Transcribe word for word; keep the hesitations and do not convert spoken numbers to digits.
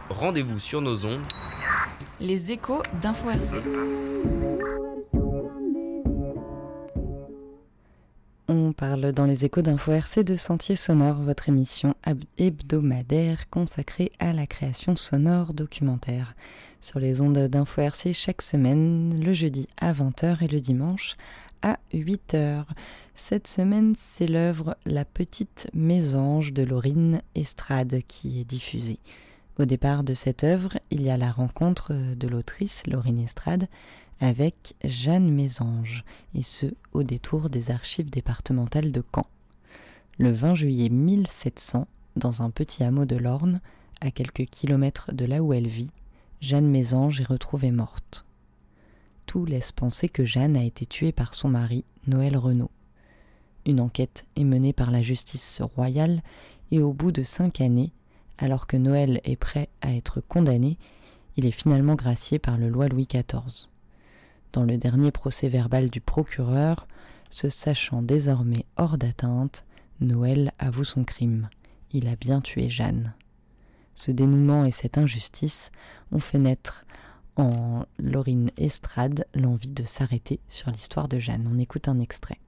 rendez-vous sur nos ondes. Les échos d'Info R C. On parle dans les échos d'Info R C de Sentiers sonores, votre émission hebdomadaire consacrée à la création sonore documentaire. Sur les ondes d'Info R C chaque semaine, le jeudi à vingt heures et le dimanche à huit heures. Cette semaine, c'est l'œuvre La Petite Mésange de Laurine Estrade qui est diffusée. Au départ de cette œuvre, il y a la rencontre de l'autrice Laurine Estrade avec Jeanne Mésange, et ce, au détour des archives départementales de Caen. Le vingt juillet mille sept cents, dans un petit hameau de l'Orne, à quelques kilomètres de là où elle vit, Jeanne Mésange est retrouvée morte. Tout laisse penser que Jeanne a été tuée par son mari, Noël Renaud. Une enquête est menée par la justice royale et au bout de cinq années, alors que Noël est prêt à être condamné, il est finalement gracié par le loi Louis quatorze. Dans le dernier procès-verbal du procureur, se sachant désormais hors d'atteinte, Noël avoue son crime. Il a bien tué Jeanne. Ce dénouement et cette injustice ont fait naître en Laurine Estrade l'envie de s'arrêter sur l'histoire de Jeanne. On écoute un extrait.